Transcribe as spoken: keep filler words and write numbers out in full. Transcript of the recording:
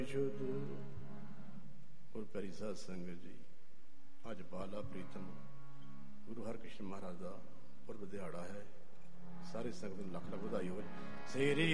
ਔਰ ਪਿਆਰੀ ਸਾਧ ਸੰਗਤ ਜੀ, ਅੱਜ ਬਾਲਾ ਪ੍ਰੀਤਮ ਗੁਰੂ ਹਰਕ੍ਰਿਸ਼ਨ ਮਹਾਰਾਜ ਦਾ ਪੁਰਬ ਦਿਹਾੜਾ ਹੈ। ਸਾਰੇ ਸੰਗਤ ਨੂੰ ਲੱਖ ਲੱਖ ਵਧਾਈ ਹੋਵੇ। ਸੇਰੇ